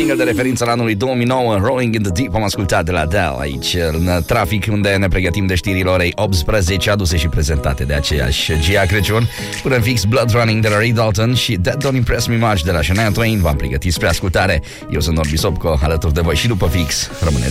single de referință la anului 2009, Rolling in the Deep, am ascultat de la Adele aici în trafic, unde ne pregătim de știrile orei 18, aduse și prezentate de aceeași Gia Crăciun. Până în fix, Blood Running de la Ray Dalton și That Don't Impress Me Much de la Shania Twain v-am pregătit spre ascultare. Eu sunt Norbi Sopco, alături de voi și după fix. Rămâneți